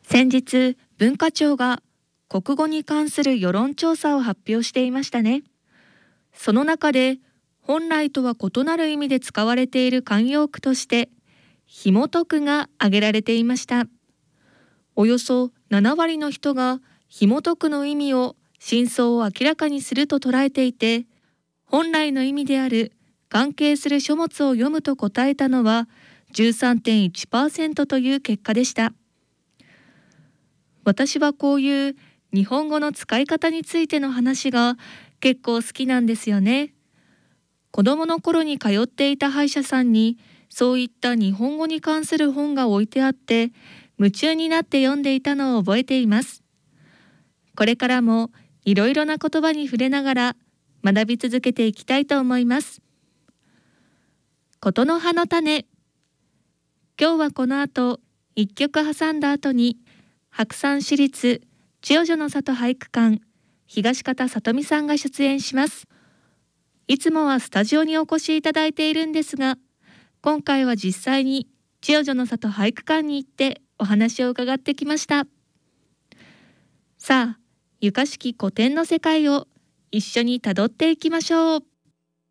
先日、文化庁が国語に関する世論調査を発表していましたね。その中で、本来とは異なる意味で使われている慣用句として、紐解くが挙げられていました。およそ7割の人が紐解くの意味を真相を明らかにすると捉えていて、本来の意味である関係する書物を読むと答えたのは 13.1% という結果でした。私はこういう日本語の使い方についての話が結構好きなんですよね。子供の頃に通っていた歯医者さんにそういった日本語に関する本が置いてあって夢中になって読んでいたのを覚えています。これからもいろいろな言葉に触れながら学び続けていきたいと思います。ことの葉の種。今日はこの後一曲挟んだ後に白山市立千代女の里俳句館東方さとみさんが出演します。いつもはスタジオにお越しいただいているんですが、今回は実際に千代女の里俳句館に行ってお話を伺ってきました。さあ、ゆかしき古典の世界を一緒にたどっていきましょう。